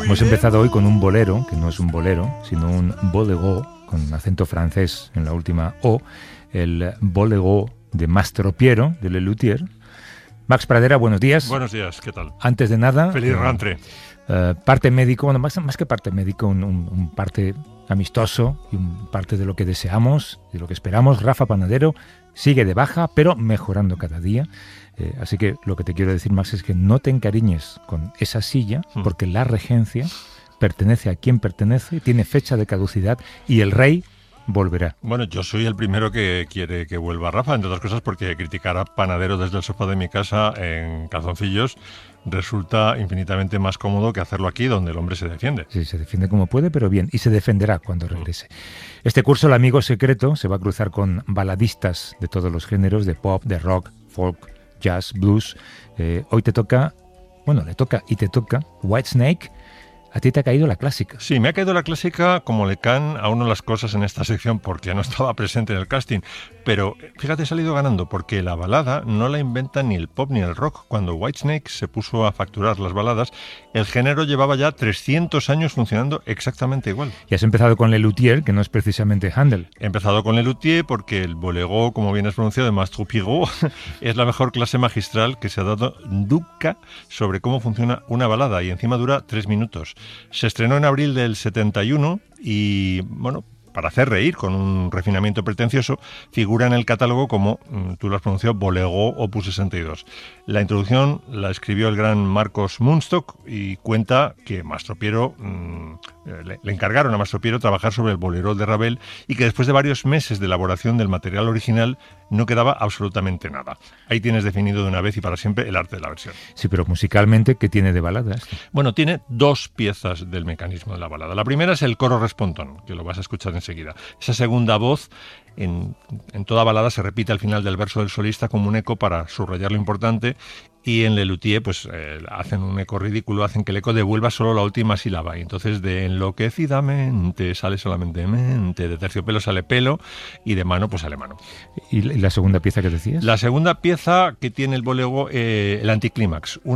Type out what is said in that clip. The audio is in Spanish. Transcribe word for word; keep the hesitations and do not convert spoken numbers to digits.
Hemos empezado hoy con un bolero, que no es un bolero, sino un bolero, con acento francés en la última O, el bolero de Mastro Piero, de Lelutier. Max Pradera, buenos días. Buenos días, ¿qué tal? Antes de nada... Feliz eh, rentre. Uh, parte médico, bueno, más, más que parte médico, un, un, un parte amistoso y un parte de lo que deseamos, de lo que esperamos. Rafa Panadero sigue de baja, pero mejorando cada día. Eh, así que lo que te quiero decir, Max, es que no te encariñes con esa silla, mm. porque la regencia pertenece a quien pertenece, tiene fecha de caducidad y el rey volverá. Bueno, yo soy el primero que quiere que vuelva Rafa, entre otras cosas porque criticar a Panadero desde el sofá de mi casa en calzoncillos resulta infinitamente más cómodo que hacerlo aquí, donde el hombre se defiende. Sí, se defiende como puede, pero bien, y se defenderá cuando regrese. Este curso, El Amigo Secreto, se va a cruzar con baladistas de todos los géneros, de pop, de rock, folk, jazz, blues. Eh, hoy te toca, bueno, le toca y te toca Whitesnake. ¿A ti te ha caído la clásica? Sí, me ha caído la clásica como le caen a uno las cosas en esta sección porque no estaba presente en el casting. Pero fíjate, he salido ganando porque la balada no la inventa ni el pop ni el rock. Cuando Whitesnake se puso a facturar las baladas, el género llevaba ya trescientos años funcionando exactamente igual. Y has empezado con Lelutier, que no es precisamente Handel. He empezado con Lelutier porque el bolero, como bien has pronunciado, de Mastro Piero, es la mejor clase magistral que se ha dado nunca sobre cómo funciona una balada y encima dura tres minutos. Se estrenó en abril del setenta y uno y, bueno, para hacer reír con un refinamiento pretencioso, figura en el catálogo como, tú lo has pronunciado, Bolero Opus sesenta y dos. La introducción la escribió el gran Marcos Munstock y cuenta que Mastro Piero, mmm, le, le encargaron a Mastro Piero trabajar sobre el bolero de Ravel y que después de varios meses de elaboración del material original no quedaba absolutamente nada. Ahí tienes definido de una vez y para siempre el arte de la versión. Sí, pero musicalmente, ¿qué tiene de baladas? Bueno, tiene dos piezas del mecanismo de la balada. La primera es el coro respondón, que lo vas a escuchar enseguida. Esa segunda voz, en, en toda balada se repite al final del verso del solista como un eco para subrayar lo importante, y en Lelutier pues eh, hacen un eco ridículo, hacen que el eco devuelva solo la última sílaba, y entonces de enloquecidamente sale solamente mente, de terciopelo sale pelo, y de mano pues sale mano. ¿Y la segunda pieza que decías? La segunda pieza que tiene el bolero, eh, el anticlímax.